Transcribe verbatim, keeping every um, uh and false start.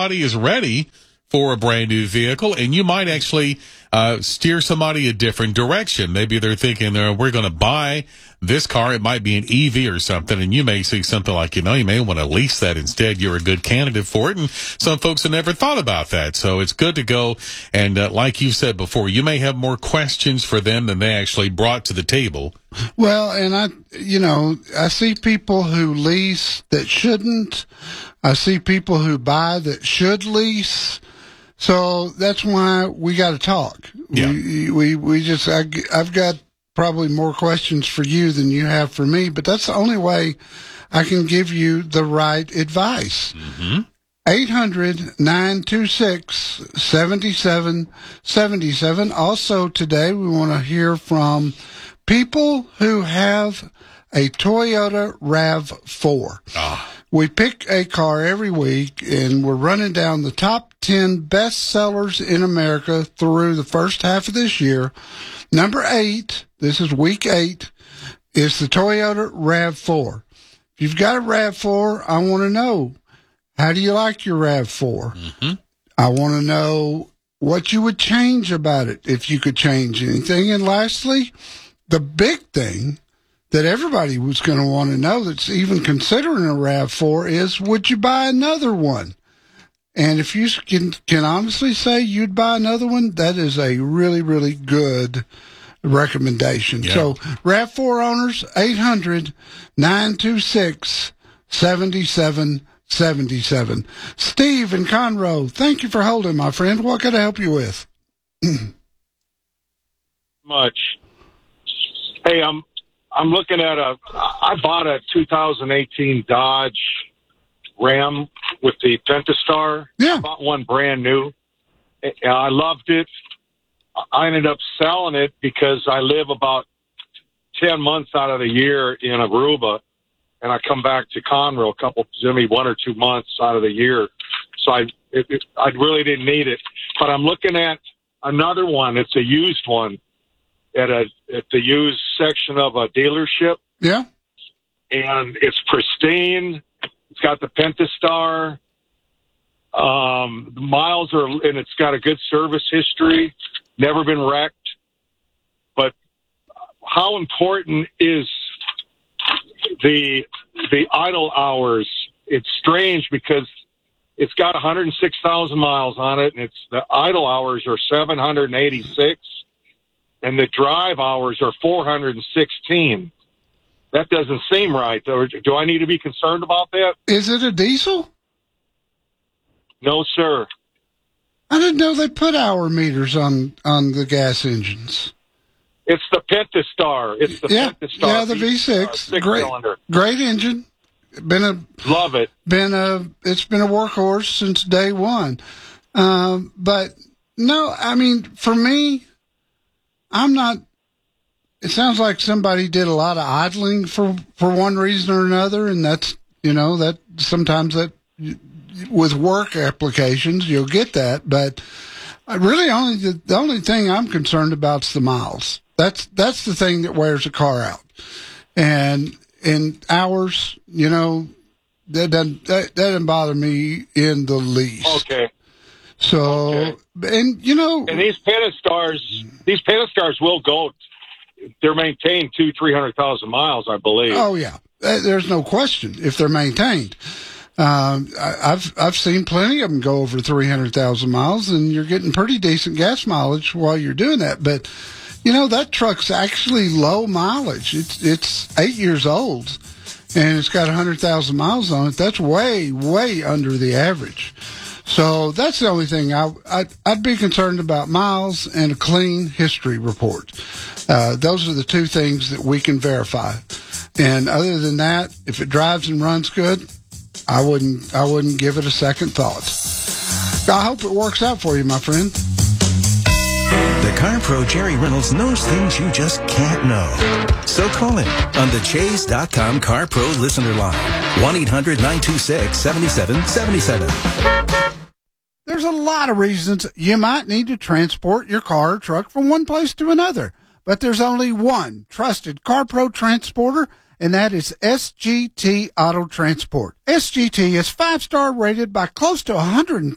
somebody is ready for a brand new vehicle, and you might actually uh, steer somebody a different direction. Maybe they're thinking, uh, we're going to buy this car. It might be an E V or something, and you may see something like, you know, you may want to lease that instead. You're a good candidate for it, and some folks have never thought about that. So it's good to go, and uh, like you said before, you may have more questions for them than they actually brought to the table. Well, and I, you know, I see people who lease that shouldn't. I see people who buy that should lease. So that's why we got to talk. Yeah. We, we, we just, I, I've got probably more questions for you than you have for me, but that's the only way I can give you the right advice. Mm-hmm. eight hundred, nine two six, seven seven seven seven. Also today, we want to hear from people who have a Toyota RAV four. Ah. We pick a car every week, and we're running down the top ten best sellers in America through the first half of this year. Number eight, this is week eight, is the Toyota RAV four. If you've got a RAV four, I want to know, how do you like your RAV four? Mm-hmm. I want to know what you would change about it, if you could change anything. And lastly, the big thing that everybody was going to want to know that's even considering a RAV four is, would you buy another one? And if you can, can honestly say you'd buy another one, that is a really, really good recommendation. Yeah. So RAV four owners, eight hundred, nine two six, seven seven seven seven. Steve in Conroe, thank you for holding, my friend. What can I help you with? Much. Hey, I'm I'm looking at a. I bought a two thousand eighteen Dodge Ram with the Pentastar. Yeah. I bought one brand new. I loved it. I ended up selling it because I live about ten months out of the year in Aruba, and I come back to Conroe a couple, maybe one or two months out of the year. So I, it, it, I really didn't need it. But I'm looking at another one. It's a used one at a at the used section of a dealership. Yeah. And it's pristine. It's got the Pentastar. Um, the miles are, and it's got a good service history. Never been wrecked. But how important is the the idle hours? It's strange because it's got one hundred six thousand miles on it, and it's the idle hours are seven hundred eighty-six, and the drive hours are four hundred sixteen. That doesn't seem right. Do I need to be concerned about that? Is it a diesel? No, sir. I didn't know they put hour meters on, on the gas engines. It's the Pentastar. It's the yeah, Pentastar. Yeah, the V six. Uh, six great, cylinder. Great engine. Been a love it. Been a it's been a workhorse since day one. Um, but no, I mean, for me, I'm not. It sounds like somebody did a lot of idling for for one reason or another, and that's you know that sometimes that with work applications you'll get that, but I really only the, the only thing I'm concerned about is the miles. That's that's the thing that wears a car out, and in hours, you know, that doesn't that, that doesn't bother me in the least. Okay. So, okay. and you know, and these Pentastars, these Pentastars will go. They're maintained two, three hundred thousand miles, I believe. Oh yeah, there's no question if they're maintained. Um, I, I've I've seen plenty of them go over three hundred thousand miles, and you're getting pretty decent gas mileage while you're doing that. But you know that truck's actually low mileage. It's it's eight years old, and it's got one hundred thousand miles on it. That's way way under the average. So that's the only thing I I'd, I'd be concerned about: miles and a clean history report. Uh, those are the two things that we can verify. And other than that, if it drives and runs good, I wouldn't I wouldn't give it a second thought. I hope it works out for you, my friend. The Car Pro Jerry Reynolds knows things you just can't know. So call him on the Chase dot com Car Pro listener line. one eight hundred nine two six seven seven seven seven. There's a lot of reasons you might need to transport your car or truck from one place to another. But there's only one trusted Car Pro transporter, and that is S G T Auto Transport. S G T is five-star rated by close to one hundred